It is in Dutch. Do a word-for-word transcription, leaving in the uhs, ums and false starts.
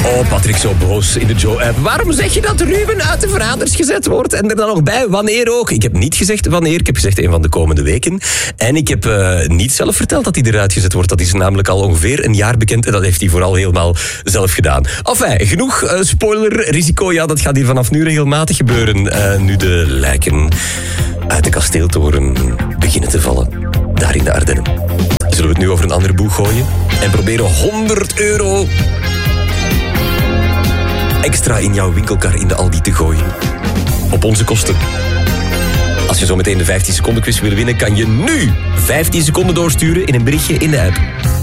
Oh, Patrick, zo boos in de Joe-app. Waarom zeg je dat Ruben uit de verraders gezet wordt? En er dan nog bij, wanneer ook? Ik heb niet gezegd wanneer, ik heb gezegd een van de komende weken. En ik heb uh, niet zelf verteld dat hij eruit gezet wordt. Dat is namelijk al ongeveer een jaar bekend. En dat heeft hij vooral helemaal zelf gedaan. Enfin, genoeg uh, spoiler-risico. Ja, dat gaat hier vanaf nu regelmatig gebeuren. Uh, nu de lijken uit de kasteeltoren beginnen te vallen. Daar in de Ardennen. Zullen we het nu over een andere boeg gooien? En proberen honderd euro... extra in jouw winkelkar in de Aldi te gooien. Op onze kosten. Als je zo meteen de vijftien seconden quiz wil winnen, kan je nu vijftien seconden doorsturen in een berichtje in de app.